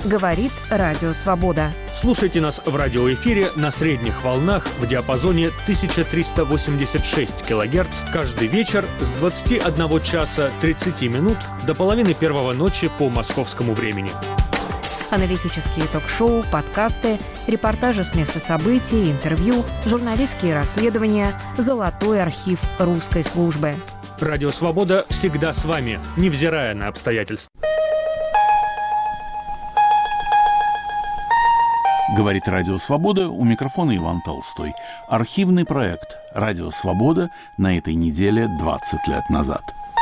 Говорит Радио Свобода. Слушайте нас в радиоэфире на средних волнах в диапазоне 1386 кГц каждый вечер с 21 часа 30 минут до половины первого ночи по московскому времени. Аналитические ток-шоу, подкасты, репортажи с места событий, интервью, журналистские расследования, золотой архив русской службы. Радио Свобода всегда с вами, невзирая на обстоятельства. Говорит Радио Свобода, у микрофона Иван Толстой. Архивный проект «Радио Свобода» на этой неделе 20 лет назад.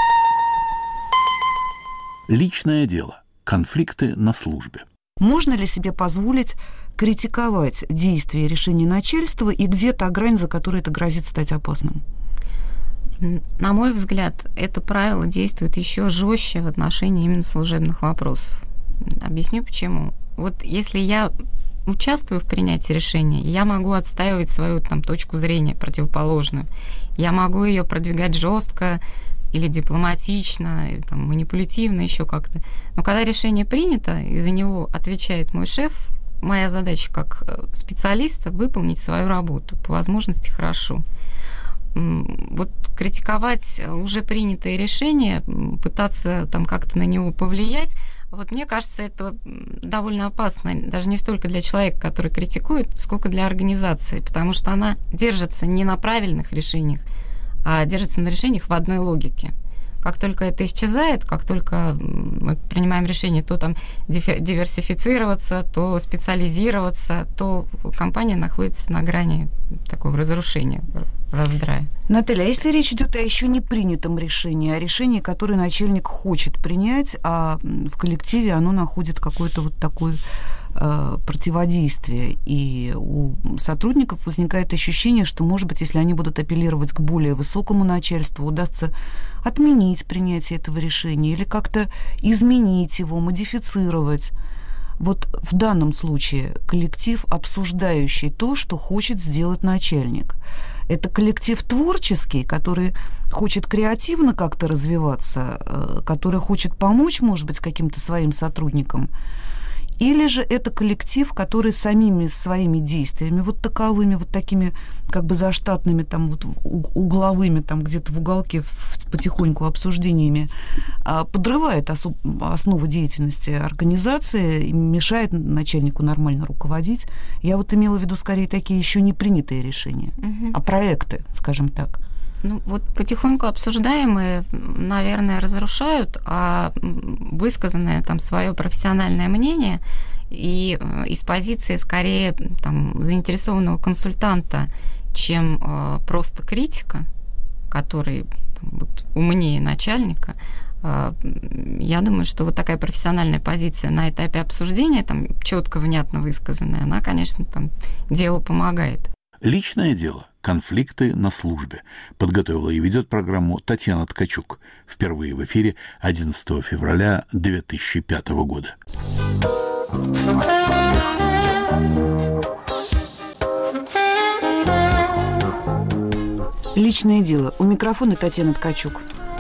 Личное дело. Конфликты на службе. Можно ли себе позволить критиковать действия и решения начальства и где та грань, за которой это грозит стать опасным? На мой взгляд, это правило действует еще жестче в отношении именно служебных вопросов. Объясню почему. Вот если я участвую в принятии решения, я могу отстаивать свою точку зрения противоположную. Я могу ее продвигать жестко или дипломатично, или манипулятивно, еще как-то. Но когда решение принято, и за него отвечает мой шеф, моя задача как специалиста выполнить свою работу, по возможности хорошо. Вот критиковать уже принятое решение, пытаться как-то на него повлиять, вот мне кажется, это довольно опасно, даже не столько для человека, который критикует, сколько для организации, потому что она держится не на правильных решениях, а держится на решениях в одной логике. Как только это исчезает, как только мы принимаем решение то диверсифицироваться, то специализироваться, то компания находится на грани такого разрушения, раздрая. Наталья, а если речь идет о еще не принятом решении, о решении, которое начальник хочет принять, а в коллективе оно находит какое-то такое противодействие, и у сотрудников возникает ощущение, что, может быть, если они будут апеллировать к более высокому начальству, удастся отменить принятие этого решения или как-то изменить его, модифицировать. Вот в данном случае коллектив, обсуждающий то, что хочет сделать начальник. Это коллектив творческий, который хочет креативно как-то развиваться, который хочет помочь, может быть, каким-то своим сотрудникам. Или же это коллектив, который самими своими действиями, вот таковыми, вот такими заштатными, угловыми, где-то в уголке потихоньку обсуждениями, подрывает основу деятельности организации и мешает начальнику нормально руководить. Я имела в виду скорее такие еще не принятые решения, а проекты, скажем так. Потихоньку обсуждаемые, наверное, разрушают, а высказанное свое профессиональное мнение и из позиции скорее заинтересованного консультанта, чем просто критика, который умнее начальника, я думаю, что такая профессиональная позиция на этапе обсуждения, четко, внятно высказанная, она, конечно, делу помогает. Личное дело. Конфликты на службе. Подготовила и ведет программу Татьяна Ткачук. Впервые в эфире 11 февраля 2005 года. Личное дело. У микрофона Татьяна Ткачук.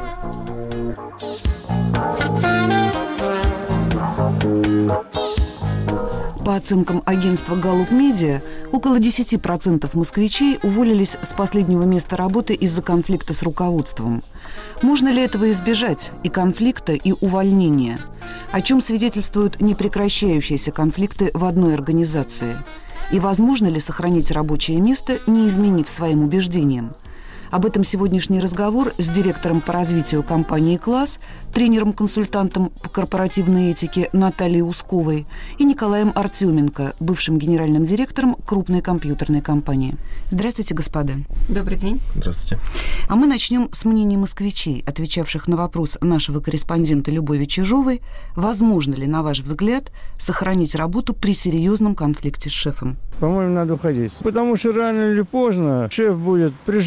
По оценкам агентства Gallup Media, около 10% москвичей уволились с последнего места работы из-за конфликта с руководством. Можно ли этого избежать, и конфликта, и увольнения? О чем свидетельствуют непрекращающиеся конфликты в одной организации? И возможно ли сохранить рабочее место, не изменив своим убеждениям? Об этом сегодняшний разговор с директором по развитию компании «Класс», тренером-консультантом по корпоративной этике Натальей Усковой и Николаем Артеменко, бывшим генеральным директором крупной компьютерной компании. Здравствуйте, господа. Добрый день. Здравствуйте. А мы начнем с мнения москвичей, отвечавших на вопрос нашего корреспондента Любови Чижовой: возможно ли, на ваш взгляд, сохранить работу при серьезном конфликте с шефом? По-моему, надо уходить. Потому что рано или поздно шеф будет прижимать,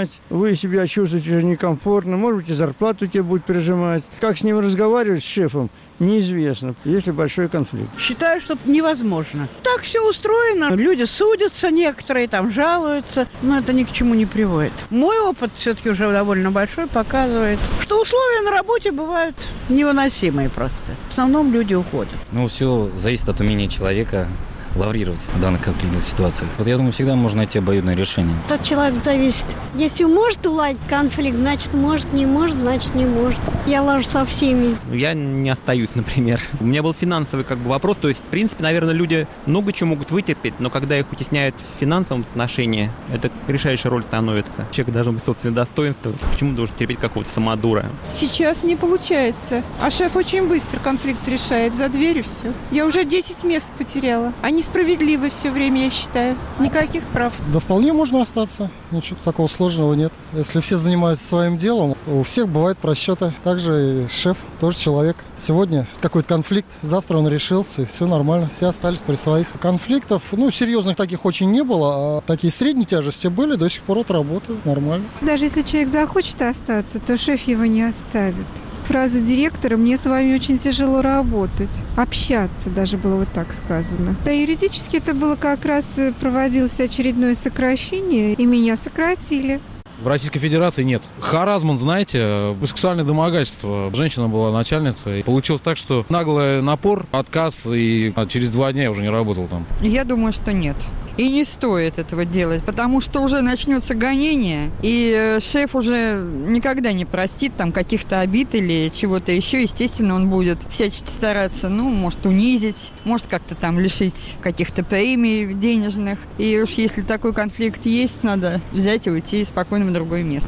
прижимать, вы себя чувствуете уже некомфортно, может быть, и зарплату тебе будут прижимать. Как с ним разговаривать, с шефом, неизвестно, если большой конфликт. Считаю, что невозможно. Так все устроено. Люди судятся, некоторые там жалуются, но это ни к чему не приводит. Мой опыт все-таки уже довольно большой, показывает, что условия на работе бывают невыносимые просто. В основном люди уходят. Все зависит от умения человека лаврировать в данной конфликтной ситуации. Я думаю, всегда можно найти обоюдное решение. От человека зависит. Если может уладить конфликт, значит может, не может, значит не может. Я ложу со всеми. Я не остаюсь, например. У меня был финансовый вопрос. То есть, в принципе, наверное, люди много чего могут вытерпеть, но когда их утесняют в финансовом отношении, это решающая роль становится. Человек должен быть собственное достоинство. Почему должен терпеть какого-то самодура? Сейчас не получается. А шеф очень быстро конфликт решает. За дверью все. Я уже 10 мест потеряла. Они справедливы все время, я считаю. Никаких прав. Да вполне можно остаться. Ничего такого сложного нет. Если все занимаются своим делом, у всех бывают просчеты. Также и шеф тоже человек. Сегодня какой-то конфликт, завтра он решился, и все нормально. Все остались при своих. Конфликтов, серьезных таких очень не было, а такие средней тяжести были, до сих пор работают нормально. Даже если человек захочет остаться, то шеф его не оставит. Фраза директора «мне с вами очень тяжело работать». Общаться даже было вот так сказано. Да, юридически это было как раз проводилось очередное сокращение, и меня сократили. В Российской Федерации нет. Харассмент, знаете, сексуальное домогательство. Женщина была начальницей. Получилось так, что наглый напор, отказ, и через 2 дня я уже не работал там. Я думаю, что нет. И не стоит этого делать, потому что уже начнется гонение, и шеф уже никогда не простит там каких-то обид или чего-то еще. Естественно, он будет всячески стараться, может унизить, может как-то там лишить каких-то премий денежных. И уж если такой конфликт есть, надо взять и уйти спокойно в другое место.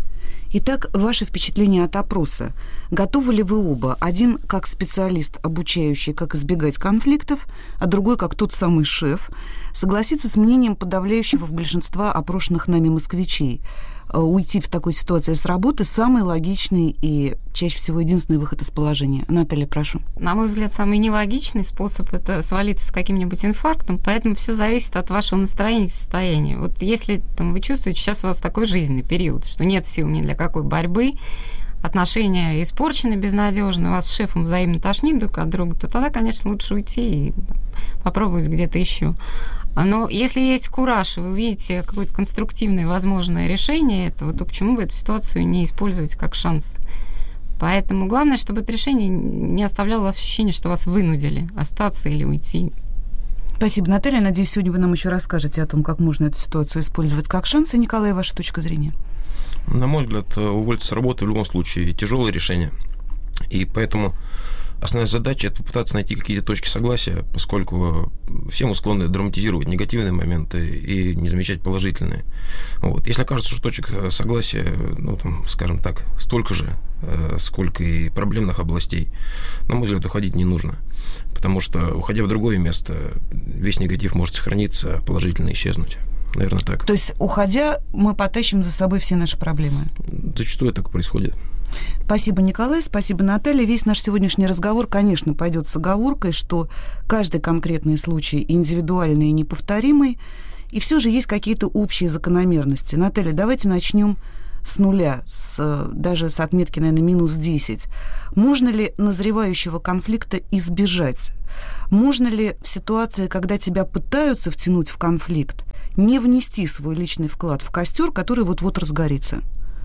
Итак, ваши впечатления от опроса. Готовы ли вы оба? Один как специалист, обучающий, как избегать конфликтов, а другой как тот самый шеф, согласиться с мнением подавляющего большинства опрошенных нами москвичей. Уйти в такой ситуации с работы самый логичный и чаще всего единственный выход из положения. Наталья, прошу. На мой взгляд, самый нелогичный способ – это свалиться с каким-нибудь инфарктом, поэтому все зависит от вашего настроения и состояния. Вот если вы чувствуете, сейчас у вас такой жизненный период, что нет сил ни для какой борьбы, отношения испорчены безнадежно, у вас с шефом взаимно тошнит друг от друга, то тогда, конечно, лучше уйти и попробовать где-то еще. Но если есть кураж, и вы видите какое-то конструктивное возможное решение этого, то почему бы эту ситуацию не использовать как шанс? Поэтому главное, чтобы это решение не оставляло у вас ощущение, что вас вынудили остаться или уйти. Спасибо, Наталья. Надеюсь, сегодня вы нам еще расскажете о том, как можно эту ситуацию использовать как шанс. И, Николай, ваша точка зрения? На мой взгляд, уволиться с работы в любом случае тяжелое решение. И поэтому основная задача – это попытаться найти какие-то точки согласия, поскольку все мы склонны драматизировать негативные моменты и не замечать положительные. Если окажется, что точек согласия, скажем так, столько же, сколько и проблемных областей, на мой взгляд, уходить не нужно. Потому что, уходя в другое место, весь негатив может сохраниться, а положительно исчезнуть. Наверное, так. То есть, уходя, мы потащим за собой все наши проблемы? Зачастую так происходит. Спасибо, Николай, спасибо, Наталья. Весь наш сегодняшний разговор, конечно, пойдет с оговоркой, что каждый конкретный случай индивидуальный и неповторимый, и все же есть какие-то общие закономерности. Наталья, давайте начнем с нуля, даже с отметки, наверное, -10. Можно ли назревающего конфликта избежать? Можно ли в ситуации, когда тебя пытаются втянуть в конфликт, не внести свой личный вклад в костер, который вот-вот разгорится?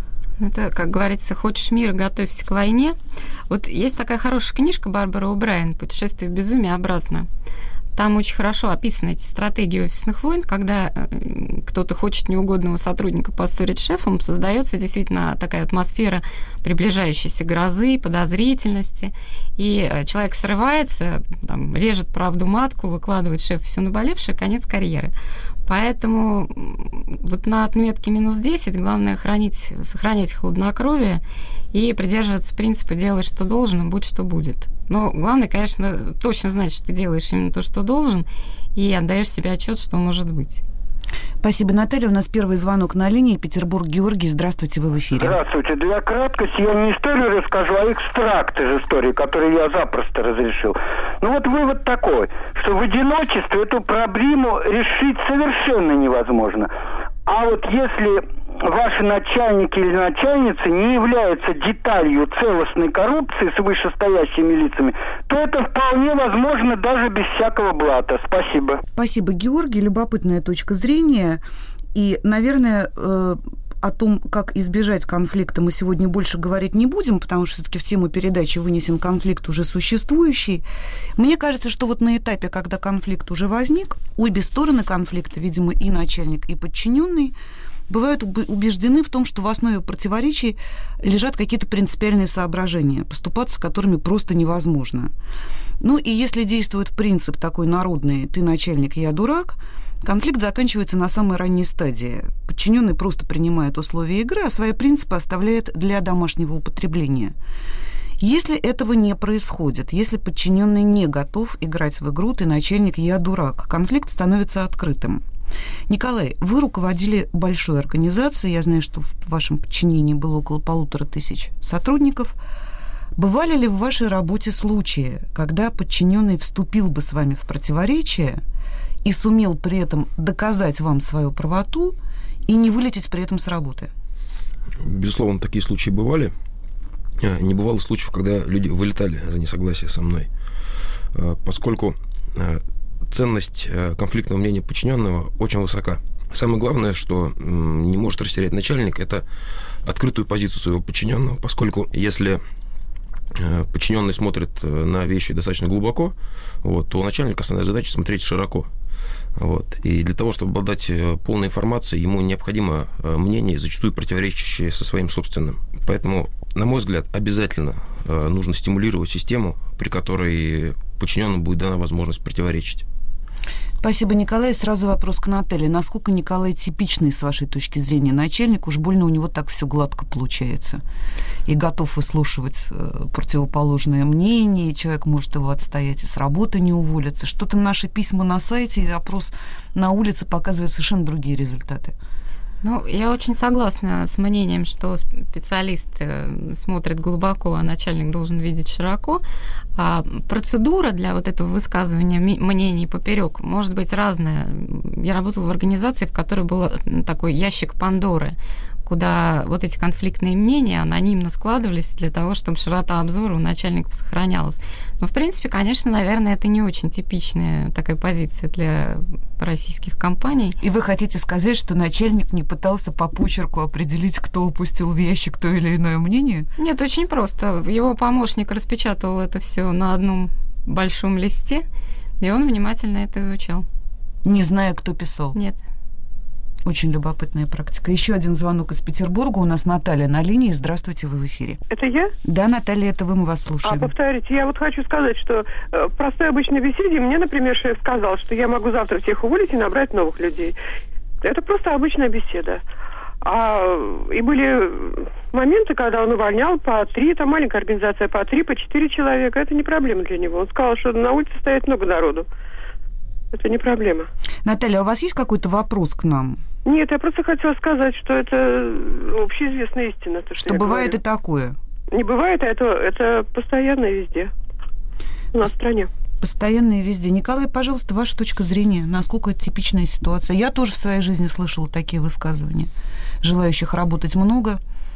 Это, как говорится, хочешь мира, готовься к войне. Вот есть такая хорошая книжка Барбары О'Брайен «Путешествие в безумие обратно». Там очень хорошо описаны эти стратегии офисных войн, когда кто-то хочет неугодного сотрудника поссорить с шефом, создается действительно такая атмосфера приближающейся грозы, подозрительности, и человек срывается, режет правду матку, выкладывает шефу все наболевшее, конец карьеры. Поэтому вот на отметке -10 главное сохранять хладнокровие и придерживаться принципа «делай, что должен, и будь, что будет». Но главное, конечно, точно знать, что ты делаешь именно то, что должен, и отдаешь себе отчет, что может быть. Спасибо, Наталья. У нас первый звонок на линии. Петербург. Георгий, здравствуйте, вы в эфире. Здравствуйте. Для краткости я не историю расскажу, а экстракт из истории, который я запросто разрешил. Вывод такой, что в одиночестве эту проблему решить совершенно невозможно. А вот если ваши начальники или начальницы не являются деталью целостной коррупции с вышестоящими лицами, то это вполне возможно даже без всякого блата. Спасибо. Спасибо, Георгий. Любопытная точка зрения. И, наверное, о том, как избежать конфликта, мы сегодня больше говорить не будем, потому что все-таки в тему передачи вынесен конфликт уже существующий. Мне кажется, что вот на этапе, когда конфликт уже возник, обе стороны конфликта, видимо, и начальник, и подчиненный, бывают убеждены в том, что в основе противоречий лежат какие-то принципиальные соображения, поступаться которыми просто невозможно. Ну и если действует принцип такой народный «ты начальник, я дурак», конфликт заканчивается на самой ранней стадии. Подчиненный просто принимает условия игры, а свои принципы оставляет для домашнего употребления. Если этого не происходит, если подчиненный не готов играть в игру «ты начальник, я дурак», конфликт становится открытым. Николай, вы руководили большой организацией, я знаю, что в вашем подчинении было около 1500 сотрудников. Бывали ли в вашей работе случаи, когда подчиненный вступил бы с вами в противоречие и сумел при этом доказать вам свою правоту и не вылететь при этом с работы? Безусловно, такие случаи бывали. Не бывало случаев, когда люди вылетали за несогласие со мной. Поскольку ценность конфликтного мнения подчиненного очень высока. Самое главное, что не может растерять начальник, это открытую позицию своего подчиненного, поскольку если подчиненный смотрит на вещи достаточно глубоко, то у начальника основная задача смотреть широко. И для того, чтобы обладать полной информацией, ему необходимо мнение, зачастую противоречащее со своим собственным. Поэтому, на мой взгляд, обязательно нужно стимулировать систему, при которой подчиненному будет дана возможность противоречить. Спасибо, Николай. Сразу вопрос к Наталье. Насколько Николай типичный, с вашей точки зрения, начальник? Уж больно у него так все гладко получается. И готов выслушивать противоположное мнение, и человек может его отстоять и с работы не уволиться. Что-то наши письма на сайте и опрос на улице показывают совершенно другие результаты. Ну, я очень согласна с мнением, что специалист смотрит глубоко, а начальник должен видеть широко. А процедура для вот этого высказывания мнений поперек может быть разная. Я работала в организации, в которой был такой ящик Пандоры, куда вот эти конфликтные мнения анонимно складывались для того, чтобы широта обзора у начальников сохранялась. Но, в принципе, конечно, наверное, это не очень типичная такая позиция для российских компаний. И вы хотите сказать, что начальник не пытался по почерку определить, кто упустил в ящик то или иное мнение? Нет, очень просто. Его помощник распечатал это все на одном большом листе, и он внимательно это изучал. Не зная, кто писал? Нет. Очень любопытная практика. Еще один звонок из Петербурга. У нас Наталья на линии. Здравствуйте, вы в эфире. Это я? Да, Наталья, это вы, мы вас слушаем. Повторите, я вот хочу сказать, что в простой обычной беседе мне, например, шеф сказал, что я могу завтра всех уволить и набрать новых людей. Это просто обычная беседа. И были моменты, когда он увольнял по 3, там маленькая организация, по 3, по 4 человека. Это не проблема для него. Он сказал, что на улице стоит много народу. Это не проблема. Наталья, у вас есть какой-то вопрос к нам? Нет, я просто хотела сказать, что это общеизвестная истина. То, что бывает и такое? Не бывает, а это постоянно и везде. У нас в стране. Постоянно и везде. Николай, пожалуйста, ваша точка зрения. Насколько это типичная ситуация? Я тоже в своей жизни слышала такие высказывания. Желающих работать много.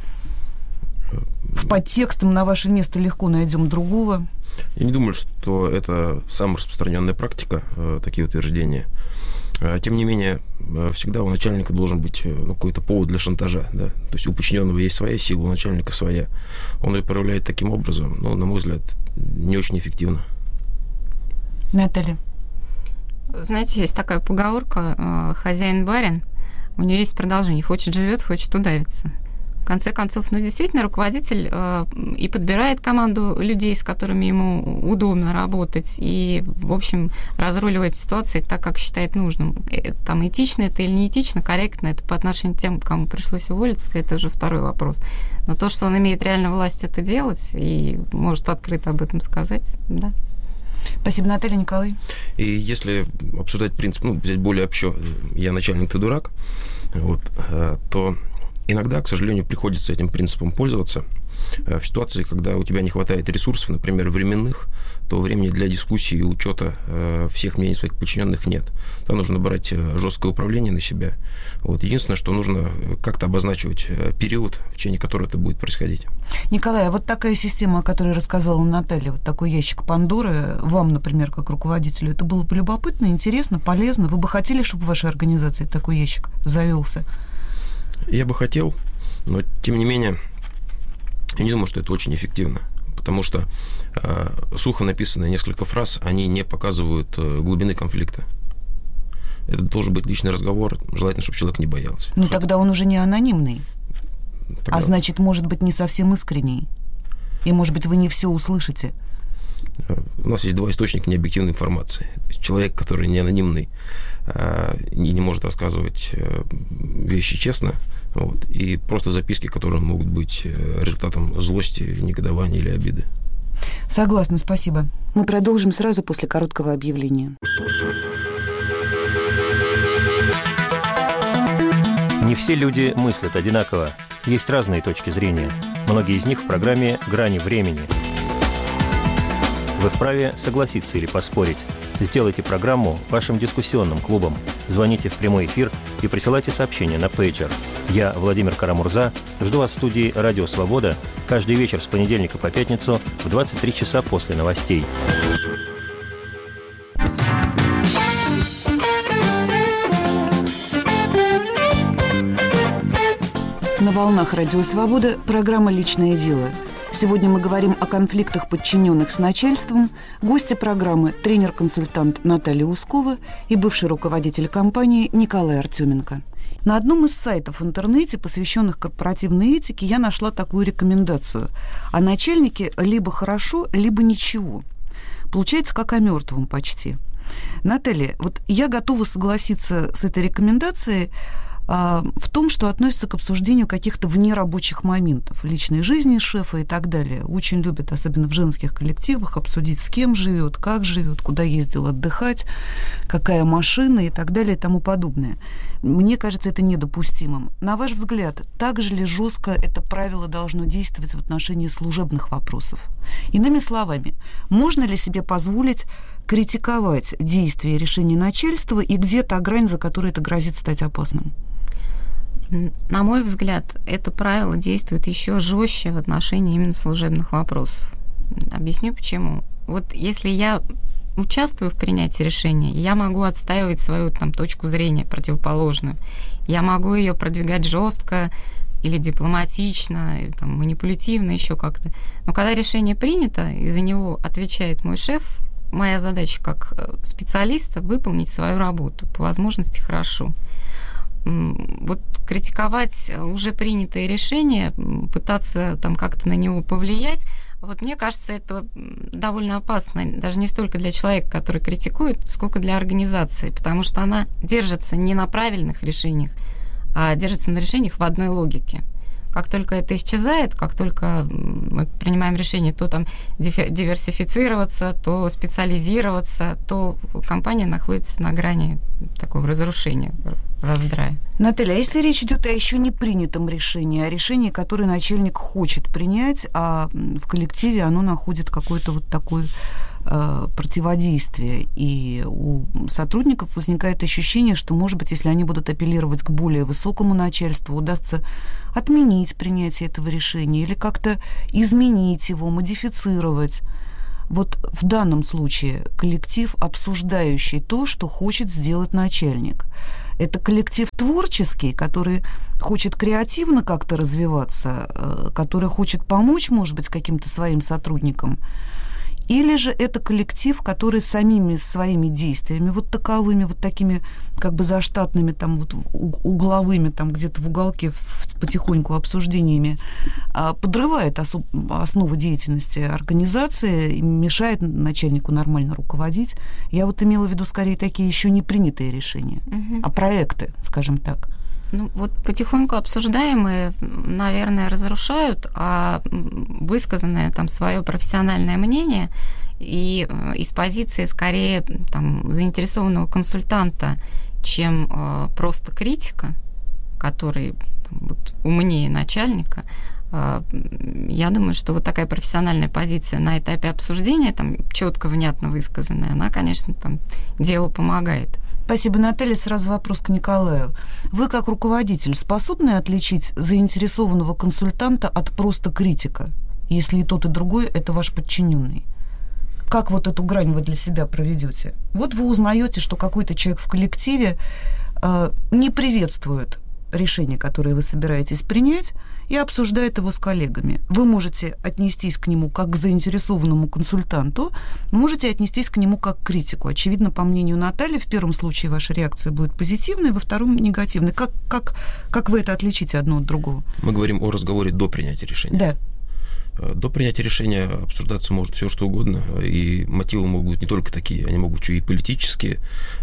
В подтекстом на ваше место легко найдем другого. Я не думаю, что это самая распространенная практика, такие утверждения. Тем не менее, всегда у начальника должен быть какой-то повод для шантажа. Да? То есть у подчиненного есть своя сила, у начальника своя. Он ее проявляет таким образом, но, на мой взгляд, не очень эффективно. Наталья. Знаете, есть такая поговорка «хозяин-барин», у нее есть продолжение «хочет живет, хочет удавится». В конце концов, действительно, руководитель и подбирает команду людей, с которыми ему удобно работать, и, в общем, разруливает ситуации так, как считает нужным. Там этично это или не этично, корректно, это по отношению к тем, кому пришлось уволиться, это уже второй вопрос. Но то, что он имеет реально власть это делать и может открыто об этом сказать, да. Спасибо, Наталья. Николай. И если обсуждать принцип, взять более общо, я начальник, ты дурак, то иногда, к сожалению, приходится этим принципом пользоваться. в ситуации, когда у тебя не хватает ресурсов, например, временных, то времени для дискуссии и учета всех мнений своих подчиненных нет. Там нужно брать жесткое управление на себя. Вот. Единственное, что нужно как-то обозначивать период, в течение которого это будет происходить. Николай, а вот такая система, о которой рассказала Наталья, вот такой ящик Пандоры, вам, например, как руководителю, это было бы любопытно, интересно, полезно? Вы бы хотели, чтобы в вашей организации такой ящик завелся? Я бы хотел, но, тем не менее, я не думаю, что это очень эффективно, потому что сухо написанные несколько фраз, они не показывают глубины конфликта. Это должен быть личный разговор, желательно, чтобы человек не боялся. Ну, тогда он уже не анонимный, а значит, может быть, не совсем искренний, и, может быть, вы не все услышите. У нас есть два источника необъективной информации. Человек, который не анонимный и не может рассказывать вещи честно, вот, и просто записки, которые могут быть результатом злости, негодования или обиды. Согласна, спасибо. Мы продолжим сразу после короткого объявления. Не все люди мыслят одинаково. Есть разные точки зрения. Многие из них в программе «Грани времени». Вы вправе согласиться или поспорить. Сделайте программу вашим дискуссионным клубом. Звоните в прямой эфир и присылайте сообщения на пейджер. Я, Владимир Карамурза, жду вас в студии «Радио Свобода» каждый вечер с понедельника по пятницу в 23 часа после новостей. На волнах «Радио Свобода» программа «Личное дело». Сегодня мы говорим о конфликтах подчиненных с начальством. Гости программы – тренер-консультант Наталья Ускова и бывший руководитель компании Николай Артеменко. На одном из сайтов в интернете, посвященных корпоративной этике, я нашла такую рекомендацию. О начальнике либо хорошо, либо ничего. Получается, как о мертвом почти. Наталья, вот я готова согласиться с этой рекомендацией в том, что относится к обсуждению каких-то внерабочих моментов личной жизни шефа и так далее. Очень любят, особенно в женских коллективах, обсудить, с кем живет, как живет, куда ездил отдыхать, какая машина и так далее и тому подобное. Мне кажется, это недопустимым. На ваш взгляд, так же ли жестко это правило должно действовать в отношении служебных вопросов? Иными словами, можно ли себе позволить критиковать действия и решения начальства, и где та грань, за которой это грозит стать опасным? На мой взгляд, это правило действует еще жестче в отношении именно служебных вопросов. Объясню почему. Вот если я участвую в принятии решения, я могу отстаивать свою точку зрения противоположную. Я могу ее продвигать жестко или дипломатично, или, манипулятивно, еще как-то. Но когда решение принято, и за него отвечает мой шеф, моя задача как специалиста выполнить свою работу, по возможности хорошо. Вот критиковать уже принятое решение, пытаться как-то на него повлиять, вот мне кажется, это довольно опасно, даже не столько для человека, который критикует, сколько для организации, потому что она держится не на правильных решениях, а держится на решениях в одной логике. Как только это исчезает, как только мы принимаем решение то диверсифицироваться, то специализироваться, то компания находится на грани такого разрушения, раздрая. Наталья, а если речь идет о еще не принятом решении, о решении, которое начальник хочет принять, а в коллективе оно находит какое-то вот такое противодействие, и у сотрудников возникает ощущение, что, может быть, если они будут апеллировать к более высокому начальству, удастся отменить принятие этого решения или как-то изменить его, модифицировать. Вот в данном случае коллектив, обсуждающий то, что хочет сделать начальник. Это коллектив творческий, который хочет креативно как-то развиваться, который хочет помочь, может быть, каким-то своим сотрудникам. Или же это коллектив, который самими своими действиями, вот таковыми, вот такими как бы заштатными, угловыми, где-то в уголке потихоньку обсуждениями, подрывает основы деятельности организации, мешает начальнику нормально руководить. Я вот имела в виду скорее такие еще не принятые решения, а проекты, скажем так. Вот потихоньку обсуждаемые, наверное, разрушают, а высказанное свое профессиональное мнение и из позиции скорее заинтересованного консультанта, чем просто критика, который умнее начальника, Я думаю, что вот такая профессиональная позиция на этапе обсуждения, там, четко, внятно высказанная, она, конечно, там, делу помогает. Спасибо, Наталья. Сразу вопрос к Николаю. Вы, как руководитель, способны отличить заинтересованного консультанта от просто критика, если и тот, и другой – это ваш подчиненный? Как вот эту грань вы для себя проведете? Вот вы узнаете, что какой-то человек в коллективе не приветствует решение, которое вы собираетесь принять, и обсуждает его с коллегами. Вы можете отнестись к нему как к заинтересованному консультанту, можете отнестись к нему как к критику. Очевидно, по мнению Натальи, в первом случае ваша реакция будет позитивной, во втором – негативной. Как вы это отличите одно от другого? Мы говорим о разговоре до принятия решения. Да. До принятия решения обсуждаться может все что угодно, и мотивы могут быть не только такие, они могут быть и политические.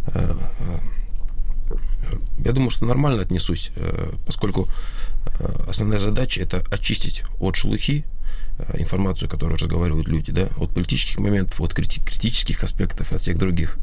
Я думаю, что нормально отнесусь, поскольку основная задача – это очистить от шелухи информацию, которую разговаривают люди, да, от политических моментов, от критических аспектов, от всех других.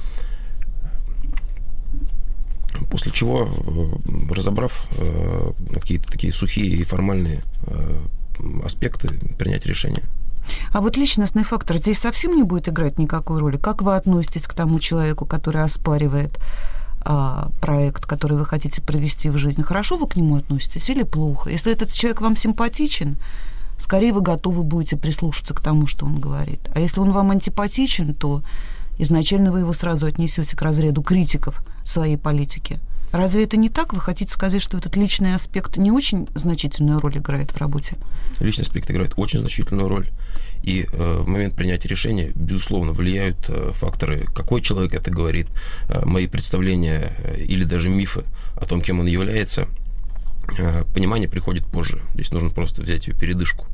После чего, разобрав какие-то такие сухие и формальные аспекты, принять решение. А вот личностный фактор здесь совсем не будет играть никакой роли? Как вы относитесь к тому человеку, который оспаривает проект, который вы хотите провести в жизнь? Хорошо вы к нему относитесь или плохо? Если этот человек вам симпатичен, скорее вы готовы будете прислушаться к тому, что он говорит. А если он вам антипатичен, то изначально вы его сразу отнесете к разряду критиков своей политики. Разве это не так? Вы хотите сказать, что этот личный аспект не очень значительную роль играет в работе? Личный аспект играет очень значительную роль. И в момент принятия решения, безусловно, влияют факторы, какой человек это говорит, мои представления или даже мифы о том, кем он является. Понимание приходит позже. Здесь нужно просто взять ее передышку.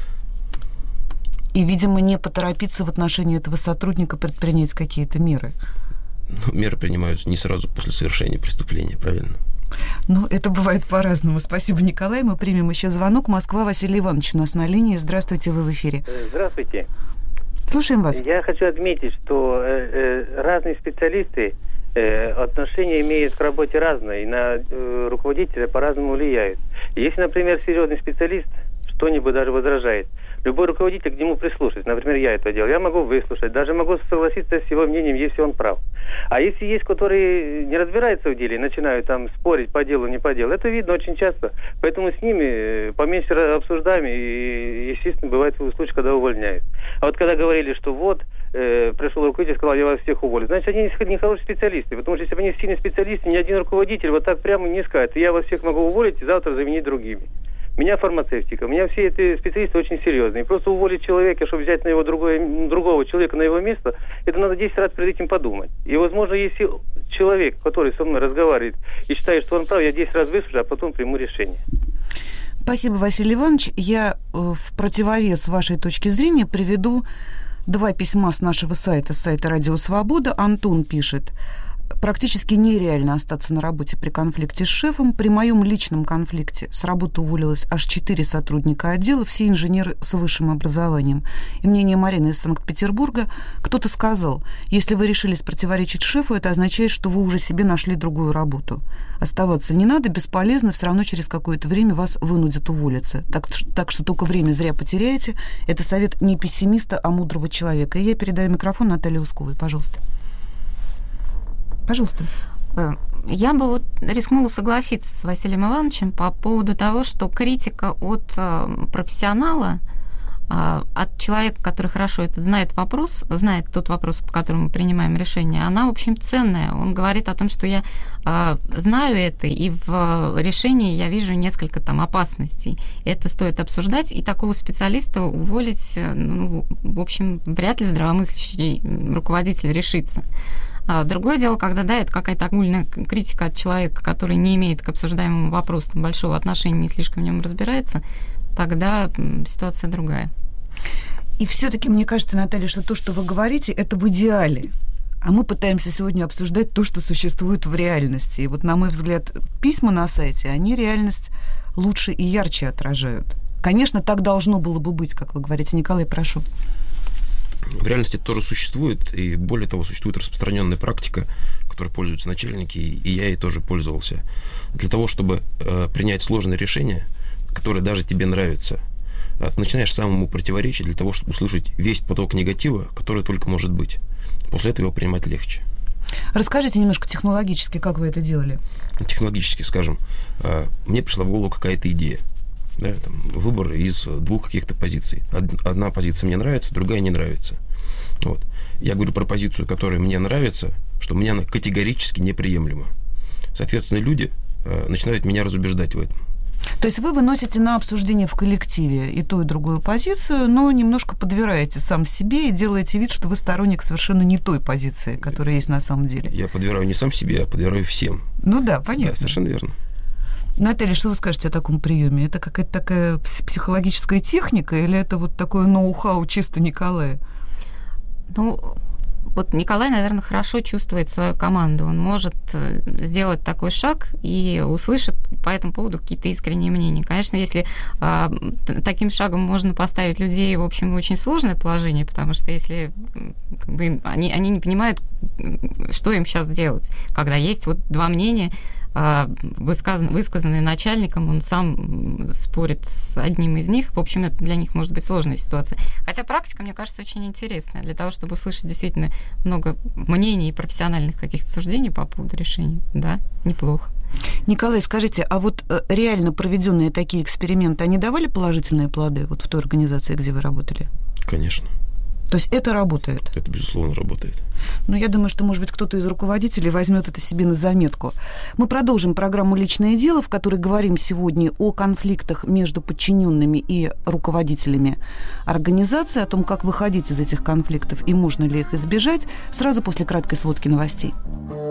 И, видимо, не поторопиться в отношении этого сотрудника предпринять какие-то меры. Но меры принимаются не сразу после совершения преступления, правильно? Ну, это бывает по-разному. Спасибо, Николай. Мы примем еще звонок. Москва, Василий Иванович у нас на линии. Здравствуйте, вы в эфире. Здравствуйте. Слушаем вас. Я хочу отметить, что разные специалисты отношения имеют к работе разные, и на руководителя по-разному влияют. Если, например, серьезный специалист что-нибудь даже возражает, любой руководитель к нему прислушается. Например, я это делал. Я могу выслушать, даже могу согласиться с его мнением, если он прав. А если есть, которые не разбираются в деле, начинают там спорить по делу, не по делу, это видно очень часто. Поэтому с ними поменьше обсуждаем, и, естественно, бывает случай, когда увольняют. А вот когда говорили, что вот, пришел руководитель и сказал, я вас всех уволю, значит, они не хорошие специалисты. Потому что если бы они сильные специалисты, ни один руководитель вот так прямо не скажет, я вас всех могу уволить и завтра заменить другими. У меня фармацевтика, у меня все эти специалисты очень серьезные. Просто уволить человека, чтобы взять на его другого человека на его место, это надо 10 раз перед этим подумать. И, возможно, если человек, который со мной разговаривает и считает, что он прав, я 10 раз выслушаю, а потом приму решение. Спасибо, Василий Иванович. Я в противовес вашей точки зрения приведу 2 письма с нашего сайта, с сайта «Радио Свобода». Антон пишет: практически нереально остаться на работе при конфликте с шефом. При моем личном конфликте с работы уволилось аж 4 сотрудника отдела, все инженеры с высшим образованием. И мнение Марины из Санкт-Петербурга: кто-то сказал, если вы решились противоречить шефу, это означает, что вы уже себе нашли другую работу. Оставаться не надо, бесполезно, все равно через какое-то время вас вынудят уволиться. Так что только время зря потеряете. Это совет не пессимиста, а мудрого человека. И я передаю микрофон Наталье Усковой. Пожалуйста. Пожалуйста. Я бы вот рискнула согласиться с Василием Ивановичем по поводу того, что критика от профессионала, от человека, который хорошо это знает тот вопрос, по которому мы принимаем решение, она, в общем, ценная. Он говорит о том, что я знаю это, и в решении я вижу несколько там опасностей. Это стоит обсуждать, и такого специалиста уволить, в общем, вряд ли здравомыслящий руководитель решится. Другое дело, когда, это какая-то огульная критика от человека, который не имеет к обсуждаемому вопросу большого отношения, не слишком в нем разбирается, тогда ситуация другая. И все-таки мне кажется, Наталья, что то, что вы говорите, это в идеале. А мы пытаемся сегодня обсуждать то, что существует в реальности. И вот, на мой взгляд, письма на сайте, они реальность лучше и ярче отражают. Конечно, так должно было бы быть, как вы говорите. Николай, прошу. В реальности это тоже существует, и более того, существует распространенная практика, которой пользуются начальники, и я ей тоже пользовался. Для того, чтобы принять сложное решение, который даже тебе нравится, ты начинаешь самому противоречить для того, чтобы услышать весь поток негатива, который только может быть. После этого его принимать легче. Расскажите немножко технологически, как вы это делали? Технологически, скажем, мне пришла в голову какая-то идея. Да, там, выбор из двух каких-то позиций. Одна позиция мне нравится, другая не нравится. Вот. Я говорю про позицию, которая мне нравится, что мне она категорически неприемлема. Соответственно, люди начинают меня разубеждать в этом. То есть вы выносите на обсуждение в коллективе и ту, и другую позицию, но немножко подбираете сам себе и делаете вид, что вы сторонник совершенно не той позиции, которая есть на самом деле. Я подбираю не сам себе, а подбираю всем. Ну да, понятно. Да, совершенно верно. Наталья, что вы скажете о таком приеме? Это какая-то такая психологическая техника или это вот такое ноу-хау чисто Николая? Ну, вот Николай, наверное, хорошо чувствует свою команду. Он может сделать такой шаг и услышит по этому поводу какие-то искренние мнения. Конечно, если таким шагом можно поставить людей, в общем, в очень сложное положение, потому что если как бы, они не понимают, что им сейчас делать, когда есть вот два мнения, высказанные начальником, он сам спорит с одним из них. В общем, это для них может быть сложная ситуация. Хотя практика, мне кажется, очень интересная для того, чтобы услышать действительно много мнений и профессиональных каких-то суждений по поводу решений. Да, неплохо. Николай, скажите, а вот реально проведенные такие эксперименты, они давали положительные плоды вот в той организации, где вы работали? Конечно. То есть это работает? Это, безусловно, работает. Ну, я думаю, что, может быть, кто-то из руководителей возьмет это себе на заметку. Мы продолжим программу «Личное дело», в которой говорим сегодня о конфликтах между подчиненными и руководителями организации, о том, как выходить из этих конфликтов и можно ли их избежать, сразу после краткой сводки новостей.